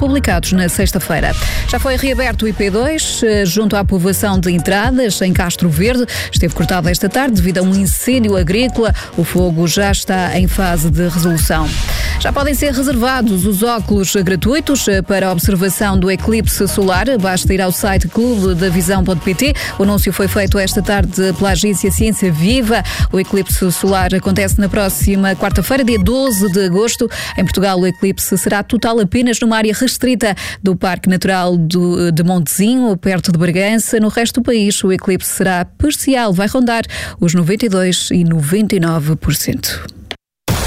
publicados na sexta-feira. Já foi reaberto o IP2, junto à povoação de Entradas, em Castro Verde. Esteve cortado esta tarde devido a um incêndio agrícola. O fogo já está em fase de resolução. Já podem ser reservados os óculos gratuitos para a observação do eclipse solar. Basta ir ao site clubedavisão.pt. O anúncio foi feito esta tarde pela agência Ciência Viva. O eclipse solar acontece na próxima quarta-feira, dia 12 de agosto. Em Portugal, o eclipse será total apenas numa área restrita do Parque Natural de Montezinho, perto de Bragança. No resto do país, o eclipse será parcial, vai rondar os 92% e 99%.